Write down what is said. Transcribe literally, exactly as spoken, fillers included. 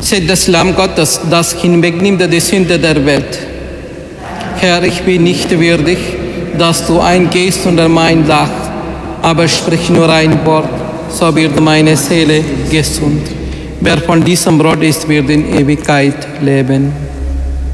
Seht das Lamm Gottes, das hinwegnimmt die Sünde der Welt. Herr, ich bin nicht würdig, dass du eingehst unter mein Dach, aber sprich nur ein Wort, so wird meine Seele gesund. Wer von diesem Brot isst, wird in Ewigkeit leben.